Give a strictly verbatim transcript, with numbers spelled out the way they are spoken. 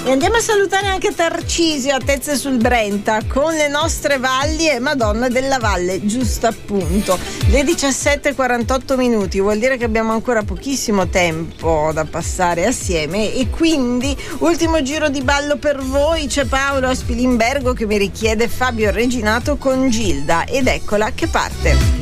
E andiamo a salutare anche Tarcisio a Tezze sul Brenta con le nostre valli e Madonna della Valle, giusto appunto. Le diciassette e quarantotto minuti, vuol dire che abbiamo ancora pochissimo tempo da passare assieme e quindi ultimo giro di ballo per voi. C'è Paolo a Spilimbergo che mi richiede Fabio Reginato con Gilda ed eccola che parte.